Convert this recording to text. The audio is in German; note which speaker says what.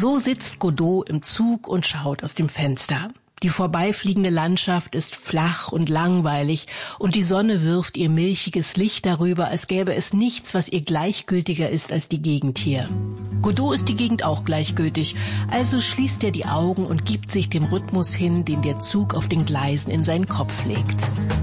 Speaker 1: So sitzt Godot im Zug und schaut aus dem Fenster. Die vorbeifliegende Landschaft ist flach und langweilig und die Sonne wirft ihr milchiges Licht darüber, als gäbe es nichts, was ihr gleichgültiger ist als die Gegend hier. Godot ist die Gegend auch gleichgültig, also schließt er die Augen und gibt sich dem Rhythmus hin, den der Zug auf den Gleisen in seinen Kopf legt.